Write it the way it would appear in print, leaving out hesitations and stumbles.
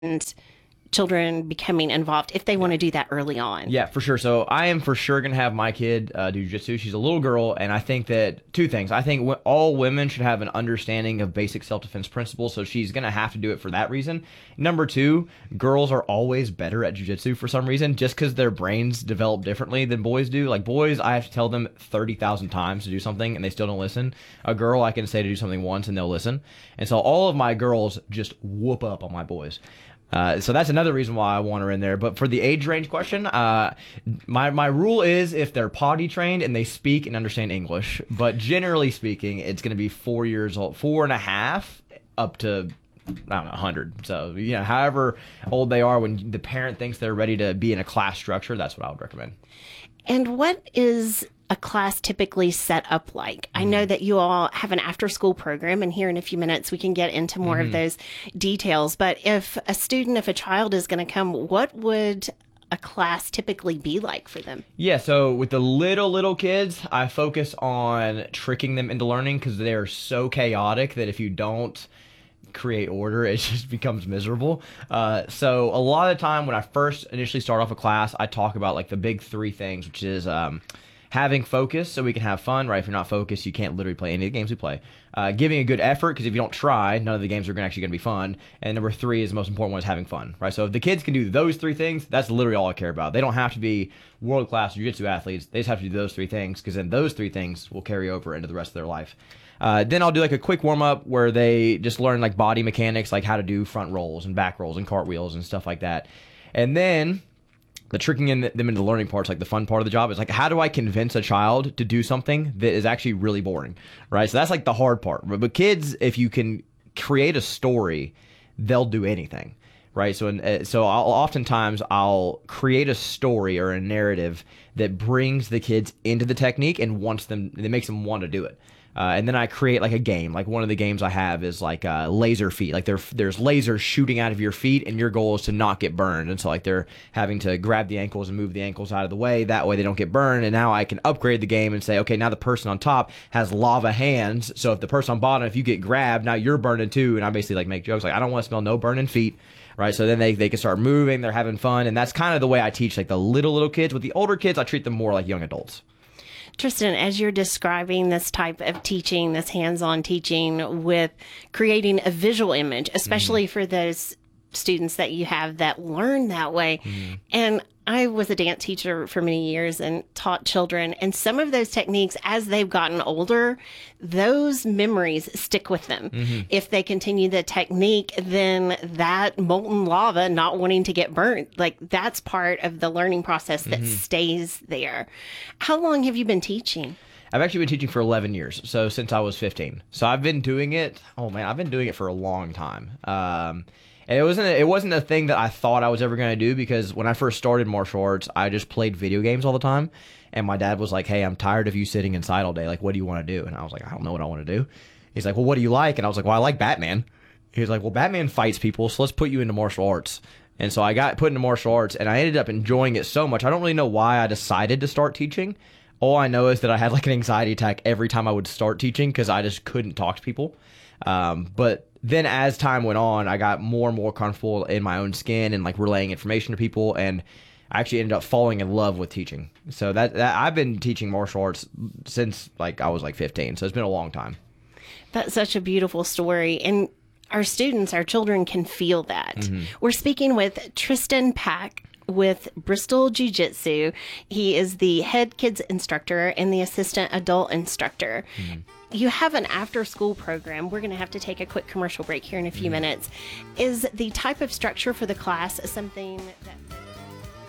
children becoming involved if they want to do that early on? Yeah, for sure. So I am for sure going to have my kid do jiu-jitsu. She's a little girl, and I think that two things. I think all women should have an understanding of basic self-defense principles, so she's going to have to do it for that reason. Number two, girls are always better at jiu-jitsu for some reason, just because their brains develop differently than boys do. Like boys, I have to tell them 30,000 times to do something, and they still don't listen. A girl, I can say to do something once, and they'll listen. And so all of my girls just whoop up on my boys. So that's another reason why I want her in there. But for the age range question, my rule is if they're potty trained and they speak and understand English. But generally speaking, it's going to be 4 years old, 4.5 up to, I don't know, 100. So, however old they are, when the parent thinks they're ready to be in a class structure, that's what I would recommend. And what is a class typically set up like? I know that you all have an after-school program, and here in a few minutes we can get into more of those details. But if a child is going to come, what would a class typically be like for them? Yeah, so with the little kids, I focus on tricking them into learning because they're so chaotic that if you don't create order, it just becomes miserable. So a lot of the time when I first initially start off a class, I talk about like the big three things, which is having focus so we can have fun, right? If you're not focused, you can't literally play any of the games we play. Giving a good effort, because if you don't try, none of the games are actually going to be fun. And number three is the most important one, is having fun, right? So if the kids can do those three things, that's literally all I care about. They don't have to be world-class jiu-jitsu athletes. They just have to do those three things, because then those three things will carry over into the rest of their life. Then I'll do like a quick warm-up where they just learn like body mechanics, like how to do front rolls and back rolls and cartwheels and stuff like that. And then the tricking them into the learning parts, like the fun part of the job, is like, how do I convince a child to do something that is actually really boring, right? So that's like the hard part. But kids, if you can create a story, they'll do anything, right? So oftentimes I'll create a story or a narrative that brings the kids into the technique and that makes them want to do it. And then I create like a game. Like one of the games I have is like laser feet. Like there's lasers shooting out of your feet, and your goal is to not get burned. And so like they're having to grab the ankles and move the ankles out of the way. That way they don't get burned. And now I can upgrade the game and say, okay, now the person on top has lava hands. So if the person on bottom, if you get grabbed, now you're burning too. And I basically like make jokes like, I don't want to smell no burning feet. Right, so then they can start moving. They're having fun, and that's kind of the way I teach like the little kids. With the older kids, I treat them more like young adults. Tristan, as you're describing this type of teaching, this hands-on teaching with creating a visual image, especially for those students that you have that learn that way. And I was a dance teacher for many years and taught children. And some of those techniques, as they've gotten older, those memories stick with them. If they continue the technique, then that molten lava not wanting to get burnt, like that's part of the learning process that stays there. How long have you been teaching? I've actually been teaching for 11 years, so since I was 15. So I've been doing it, I've been doing it for a long time. And it wasn't a thing that I thought I was ever going to do, because when I first started martial arts, I just played video games all the time. And my dad was like, hey, I'm tired of you sitting inside all day. Like, what do you want to do? And I was like, I don't know what I want to do. He's like, well, what do you like? And I was like, well, I like Batman. He was like, well, Batman fights people, so let's put you into martial arts. And so I got put into martial arts, and I ended up enjoying it so much. I don't really know why I decided to start teaching. All I know is that I had like an anxiety attack every time I would start teaching, because I just couldn't talk to people. But then as time went on, I got more and more comfortable in my own skin and like relaying information to people, and I actually ended up falling in love with teaching. So that I've been teaching martial arts since like I was like 15. So it's been a long time. That's such a beautiful story. And our students, our children can feel that. We're speaking with Tristan Pack with Bristol Jiu-Jitsu. He is the head kids instructor and the assistant adult instructor. You have an after-school program. We're going to have to take a quick commercial break here in a few minutes. Is the type of structure for the class something that